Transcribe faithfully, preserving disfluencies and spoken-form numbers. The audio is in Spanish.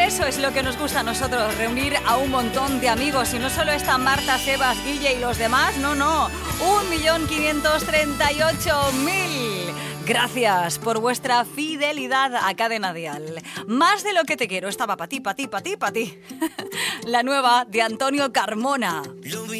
eso es lo que nos gusta a nosotros, reunir a un montón de amigos. Y no solo está Marta, Sebas, Guille y los demás, no, no. Un millón quinientos treinta y ocho mil. Gracias por vuestra fidelidad a Cadena Dial. Más de lo que te quiero estaba para ti, para ti, para ti, para ti. La nueva de Antonio Carmona. Lo